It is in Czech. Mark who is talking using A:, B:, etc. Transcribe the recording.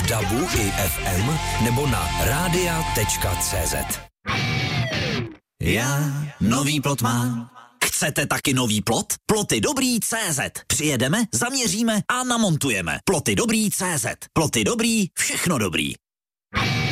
A: DABu i FM nebo na radia.cz.
B: Já nový plot mám. Chcete taky nový plot? Ploty dobrý CZ. Přijedeme, zaměříme a namontujeme. Ploty dobrý CZ. Ploty dobrý, všechno dobrý.